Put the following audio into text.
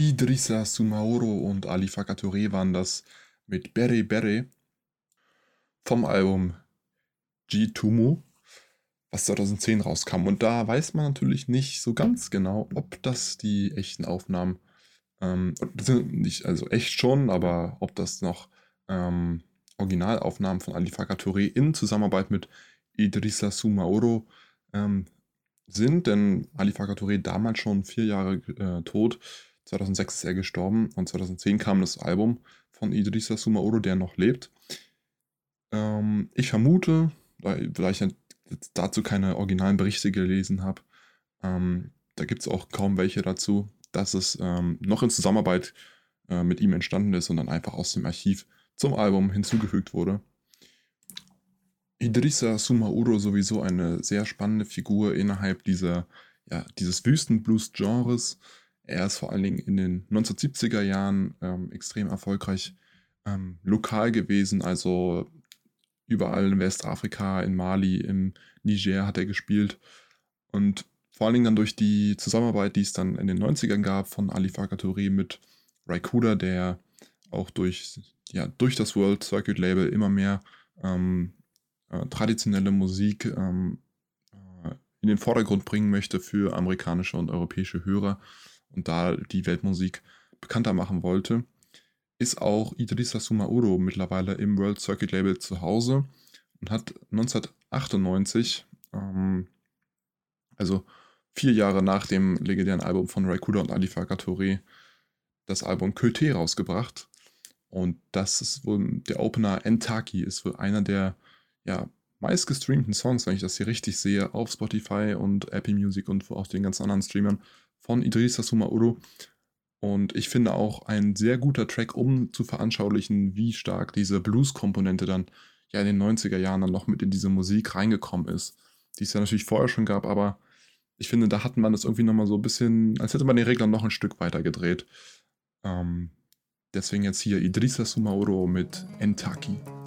Idrissa Soumaoro und Ali Farka Touré waren das mit Bere Bere vom Album G-Tumu, was 2010 rauskam. Und da weiß man natürlich nicht so ganz genau, ob das die echten Aufnahmen, das sind nicht, also echt schon, aber ob das noch Originalaufnahmen von Ali Farka Touré in Zusammenarbeit mit Idrissa Soumaoro ähm, sind, denn Ali Farka Touré damals schon 4 Jahre tot. 2006 ist er gestorben und 2010 kam das Album von Idrissa Soumaoro, der noch lebt. Ich vermute, da ich jetzt dazu keine originalen Berichte gelesen habe, da gibt es auch kaum welche dazu, dass es noch in Zusammenarbeit mit ihm entstanden ist und dann einfach aus dem Archiv zum Album hinzugefügt wurde. Idrissa Soumaoro sowieso eine sehr spannende Figur innerhalb dieses Wüstenblues-Genres. Er ist vor allen Dingen in den 1970er Jahren extrem erfolgreich lokal gewesen, also überall in Westafrika, in Mali, im Niger hat er gespielt. Und vor allen Dingen dann durch die Zusammenarbeit, die es dann in den 90ern gab von Ali Farka Touré mit Ry Cooder, der auch durch das World Circuit Label immer mehr traditionelle Musik in den Vordergrund bringen möchte für amerikanische und europäische Hörer und da die Weltmusik bekannter machen wollte, ist auch Idrissa Soumaoro mittlerweile im World Circuit Label zu Hause und hat 1998, also 4 Jahre nach dem legendären Album von Ry Cooder und Ali Farka Touré, das Album Côté rausgebracht. Und das ist wohl der Opener Entaki, ist wohl einer der meistgestreamten Songs, wenn ich das hier richtig sehe, auf Spotify und Apple Music und auf den ganzen anderen Streamern von Idrissa Soumaoro. Und ich finde auch ein sehr guter Track, um zu veranschaulichen, wie stark diese Blues-Komponente dann in den 90er Jahren dann noch mit in diese Musik reingekommen ist. Die es ja natürlich vorher schon gab, aber ich finde, da hat man das irgendwie nochmal so ein bisschen, als hätte man den Regler noch ein Stück weiter gedreht. Deswegen jetzt hier Idrissa Soumaoro mit Entaki.